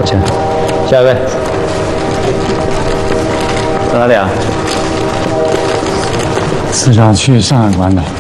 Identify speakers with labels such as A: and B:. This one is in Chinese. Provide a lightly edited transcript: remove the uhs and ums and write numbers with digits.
A: 行，下一位，到哪里啊？
B: 市长去上海关的。